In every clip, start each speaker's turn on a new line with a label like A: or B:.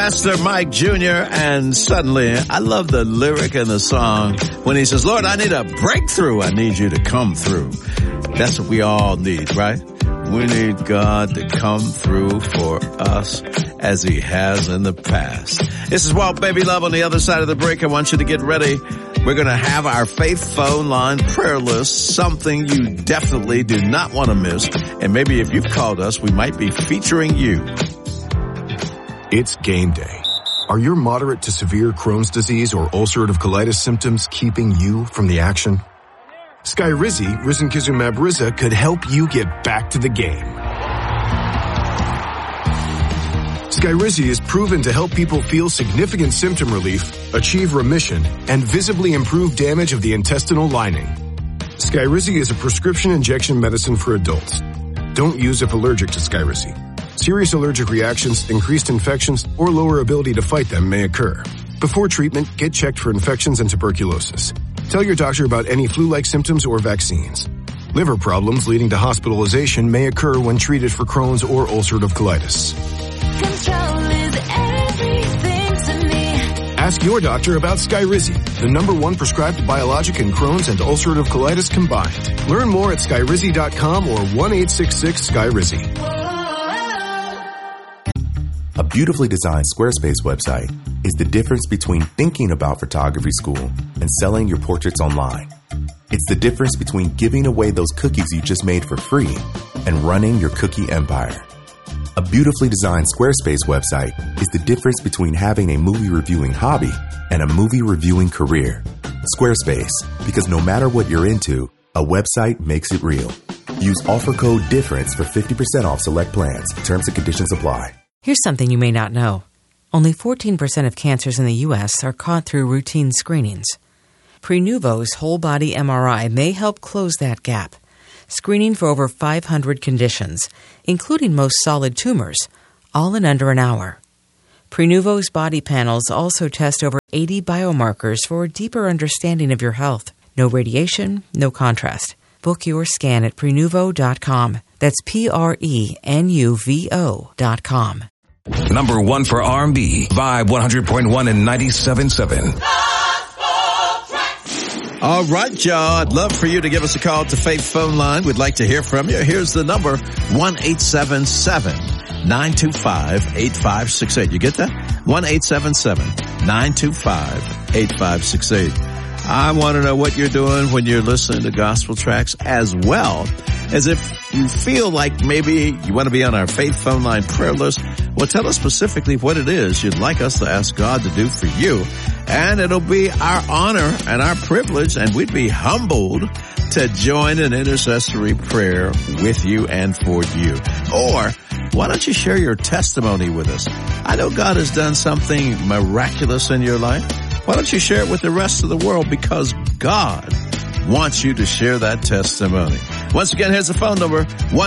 A: Pastor Mike Jr. And suddenly, I love the lyric in the song when he says, Lord, I need a breakthrough. I need you to come through. That's what we all need, right? We need God to come through for us as he has in the past. This is Walt Baby Love. On the other side of the break, I want you to get ready. We're going to have our faith phone line prayer list, something you definitely do not want to miss. And maybe if you've called us, we might be featuring you.
B: It's game day. Are your moderate to severe Crohn's disease or ulcerative colitis symptoms keeping you from the action? Skyrizi, risankizumab Riza, could help you get back to the game. Skyrizi is proven to help people feel significant symptom relief, achieve remission, and visibly improve damage of the intestinal lining. Skyrizi is a prescription injection medicine for adults. Don't use if allergic to Skyrizi. Serious allergic reactions, increased infections, or lower ability to fight them may occur. Before treatment, get checked for infections and tuberculosis. Tell your doctor about any flu-like symptoms or vaccines. Liver problems leading to hospitalization may occur when treated for Crohn's or ulcerative colitis.
C: Control is everything to me.
B: Ask your doctor about Skyrizi, the #1 prescribed biologic in Crohn's and ulcerative colitis combined. Learn more at Skyrizi.com or 1-866-SKYRIZI.
D: A beautifully designed Squarespace website is the difference between thinking about photography school and selling your portraits online. It's the difference between giving away those cookies you just made for free and running your cookie empire. A beautifully designed Squarespace website is the difference between having a movie reviewing hobby and a movie reviewing career. Squarespace, because no matter what you're into, a website makes it real. Use offer code DIFFERENCE for 50% off select plans. Terms and conditions apply.
E: Here's something you may not know. Only 14% of cancers in the U.S. are caught through routine screenings. Prenuvo's whole-body MRI may help close that gap, screening for over 500 conditions, including most solid tumors, all in under an hour. Prenuvo's body panels also test over 80 biomarkers for a deeper understanding of your health. No radiation, no contrast. Book your scan at Prenuvo.com. That's Prenuvo.com.
F: #1 for R&B, Vibe 100.1 and 97.7.
A: All right, y'all. I'd love for you to give us a call to Faith Phone Line. We'd like to hear from you. Here's the number, 1-877-925-8568. You get that? 1-877-925-8568. I want to know what you're doing when you're listening to gospel tracks, as well as if you feel like maybe you want to be on our Faith Phone Line prayer list. Well, tell us specifically what it is you'd like us to ask God to do for you. And it'll be our honor and our privilege, and we'd be humbled to join an intercessory prayer with you and for you. Or why don't you share your testimony with us? I know God has done something miraculous in your life. Why don't you share it with the rest of the world? Because God wants you to share that testimony. Once again, here's the phone number,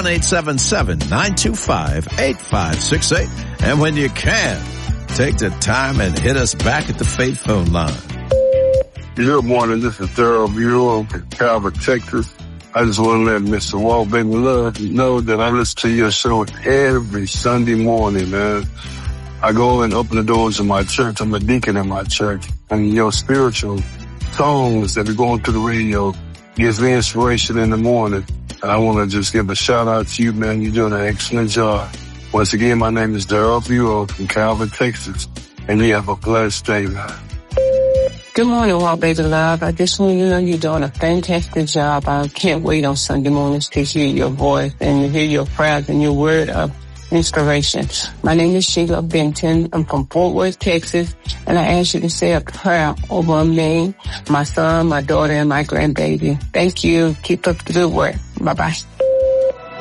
A: 1-877-925-8568. And when you can, take the time and hit us back at the Faith Phone Line.
G: Good morning. This is Daryl Buell from Calvert, Texas. I just want to let Mr. Walt Baby Love know that I listen to your show every Sunday morning, man. I go and open the doors of my church. I'm a deacon in my church. And your spiritual songs that are going through the radio gives me inspiration in the morning. And I want to just give a shout out to you, man. You're doing an excellent job. Once again, my name is Daryl Buell from Calvert, Texas. And you have a blessed day, man.
H: Good morning, Walt Baby Love. I just want you to know you're doing a fantastic job. I can't wait on Sunday mornings to hear your voice and to hear your prayers and your word of inspiration. My name is Sheila Benton. I'm from Fort Worth, Texas, and I ask you to say a prayer over me, my son, my daughter, and my grandbaby. Thank you. Keep up the good work. Bye-bye.